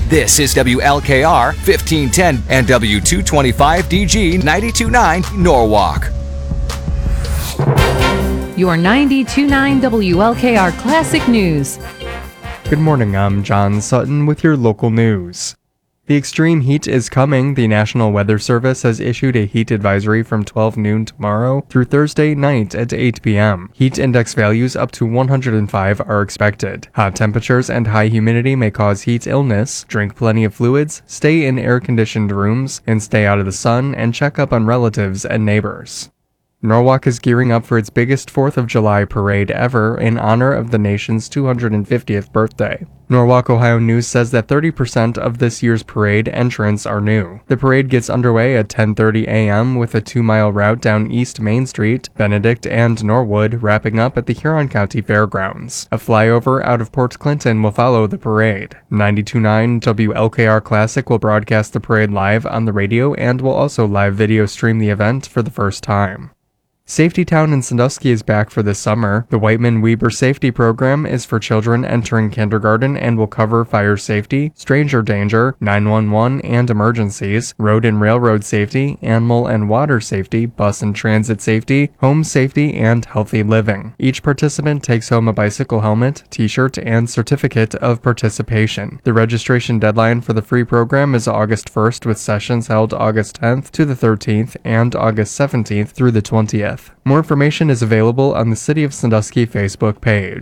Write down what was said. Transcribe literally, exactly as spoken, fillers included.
This is W L K R fifteen ten and W two twenty-five D G ninety-two point nine Norwalk. Your ninety-two point nine W L K R Classic News. Good morning, I'm John Sutton with your local news. The extreme heat is coming. The National Weather Service has issued a heat advisory from twelve noon tomorrow through Thursday night at eight p m Heat index values up to one hundred five are expected. Hot temperatures and high humidity may cause heat illness. Drink plenty of fluids, stay in air-conditioned rooms, and stay out of the sun, and check up on relatives and neighbors. Norwalk is gearing up for its biggest fourth of July parade ever in honor of the nation's two hundred fiftieth birthday. Norwalk Ohio News says that thirty percent of this year's parade entrants are new. The parade gets underway at ten thirty a m with a two-mile route down East Main Street, Benedict, and Norwood, wrapping up at the Huron County Fairgrounds. A flyover out of Port Clinton will follow the parade. ninety-two point nine W L K R Classic will broadcast the parade live on the radio and will also live video stream the event for the first time. Safety Town in Sandusky is back for this summer. The Whiteman Weber Safety Program is for children entering kindergarten and will cover fire safety, stranger danger, nine one one and emergencies, road and railroad safety, animal and water safety, bus and transit safety, home safety, and healthy living. Each participant takes home a bicycle helmet, t-shirt, and certificate of participation. The registration deadline for the free program is August first, with sessions held August tenth to the thirteenth and August seventeenth through the twentieth. More information is available on the City of Sandusky Facebook page.